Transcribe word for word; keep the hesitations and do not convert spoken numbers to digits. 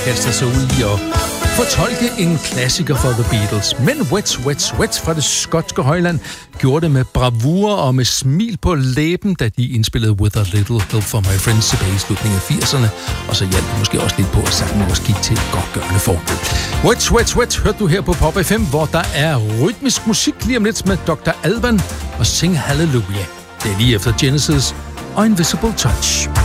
kaster sig ud i at fortolke en klassiker for The Beatles. Men Wet, Wet, Wet fra det skotske højland gjorde det med bravur og med smil på læben, da de indspillede With a Little Help from My Friends tilbage i slutningen af firserne. Og så hjalp det måske også lidt på, at sangen også gik til et godtgørende formål. Wet, Wet, Wet hørte du her på Pop F M, hvor der er rytmisk musik lige om lidt med doktor Alban og Sing Hallelujah. Det er lige efter Genesis og Invisible Touch.